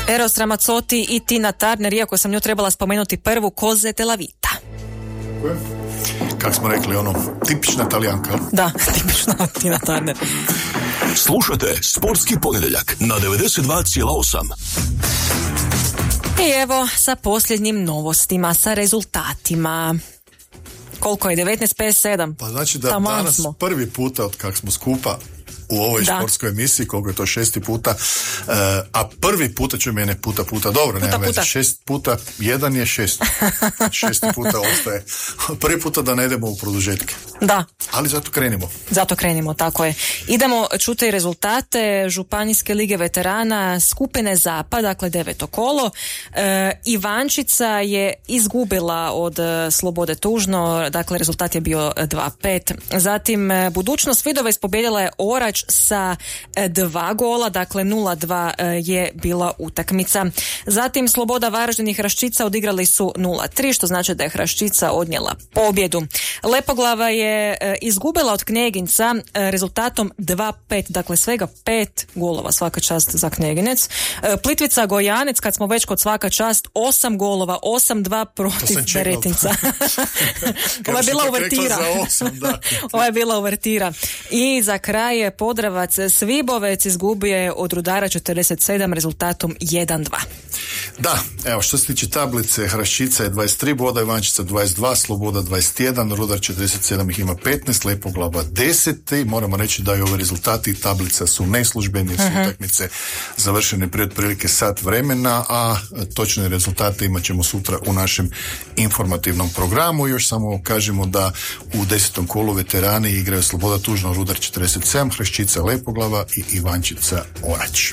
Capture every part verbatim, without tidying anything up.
Eros Ramazzotti i Tina Turner, iako sam nju trebala spomenuti prvu, Cose della Vita. Kako smo rekli, ono, tipična Talijanka. Da, tipična Tina Turner. Slušajte Sportski ponedjeljak na devedeset dva zarez osam. I evo sa posljednjim novostima, sa rezultatima. Koliko je? devetnaest pedeset sedam. Pa znači da Tamo danas smo. prvi puta od kak smo skupa u ovoj da. športskoj emisiji, koliko je to šesti puta, uh, a prvi puta ću mene puta puta, dobro, puta, nema veze, puta. šest puta, jedan je šest, šesti puta ostaje. Prvi puta da ne idemo u produžetke. Da. Ali zato krenimo. Zato krenimo, tako je. Idemo čuti rezultate Županijske lige veterana skupine Zapad, dakle deveto kolo. E, Ivančica je izgubila od e, Slobode Tužno, dakle rezultat je bio dva pet. Zatim e, Budućnost Vidovec pobijedila je Orać sa e, dva gola, dakle nula dva e, je bila utakmica. Zatim Sloboda Varaždin i Hraščica odigrali su nula tri, što znači da je Hraščica odnijela pobjedu. Lepoglava je e, izgubila od Kneginca e, rezultatom dva pet, dakle svega pet golova, svaka čast za Kneginec. E, Plitvica Gojanec, kad smo već kod svaka čast, osam golova, osam dva protiv Beretinca. Ova je bila uvertira. Ova je bila uvertira. I za kraj je Podravac Svibovec izgubio je od Rudara četrdeset sedam rezultatom jedan dva. Da, evo što se tiče tablice, Hraščica je dvadeset tri boda, Ivančica dvadeset dva, Sloboda dvadeset jedan, Rudar četrdeset sedam, ih ima petnaest, Lepoglava deset. I moramo reći da i ove rezultati tablica su neslužbeni, su uh-huh. utakmice završene prije otprilike sat vremena, a točne rezultate imat ćemo sutra u našem informativnom programu. Još samo kažemo da u desetom kolu veterani igraju Sloboda Tužno, Rudar četrdeset sedam, Hraščica Lepoglava i Ivančica Orać.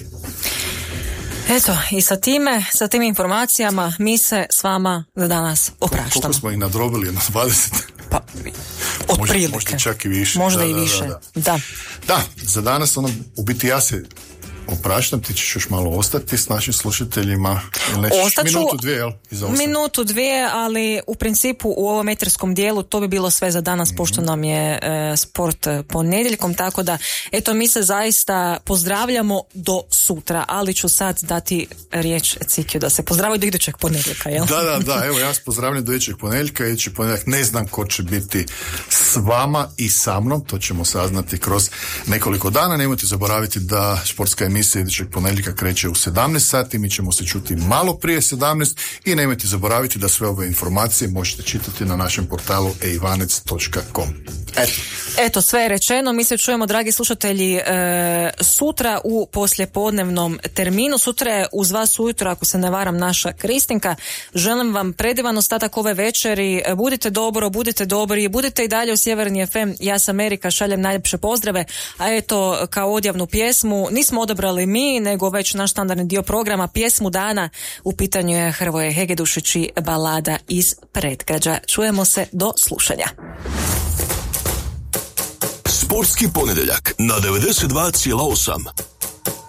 Eto, i sa time, sa tim informacijama mi se s vama za danas opraštamo. Koliko smo ih nadrobili? Na dvadeset? Pa, otprilike. Možda, možda čak i više. Možda da, i da, više, da, da. da. Da, za danas, ono, u biti ja se opraštam, ti ćeš još malo ostati s našim slušateljima. Ostaću minutu dvije, jel? Minutu dvije, ali u principu u ovom metarskom dijelu to bi bilo sve za danas, mm-hmm. pošto nam je e, sport ponedjeljkom, tako da eto mi se zaista pozdravljamo do sutra, ali ću sad dati riječ Cikiju da se pozdravaju do idućeg ponedjeljka, jel? Da, da, da, evo ja se pozdravljam do idućeg ponedjeljka, idući ponedjeljak ne znam ko će biti s vama i sa mnom, to ćemo saznati kroz nekoliko dana. Nemojte zaboraviti da športska emisija idućeg ponedjeljka kreće u sedamnaest sati, mi ćemo se čuti malo prije sedamnaest i nemojte zaboraviti da sve ove informacije možete čitati na našem portalu e ivanec točka com. Eto. Eto, sve je rečeno, mi se čujemo, dragi slušatelji, e, sutra u poslijepodnevnom terminu. Sutra je uz vas ujutro, ako se ne varam, naša Kristinka. Želim vam predivan ostatak ove večeri, budite dobro, budite dobri, budite i dalje u Sjeverni ef em. Ja sam Erika, šaljem najljepše pozdrave, a eto, kao odjavnu pjesmu nismo odabrali mi, nego već naš standardni dio programa, pjesmu dana, u pitanju je Hrvoje Hegedušić i balada iz Predgrađa. Čujemo se, do slušanja. Sportski ponedjeljak na devedeset dva zarez osam.